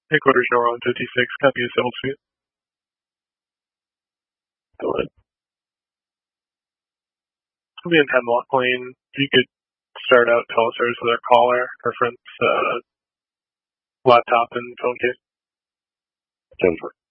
Headquarters Nora 156, copy of civil suit. Go ahead. I'll be in Hemlock Lane. If you could start out, tell us ours with our caller, reference, laptop, and phone case. 10-4.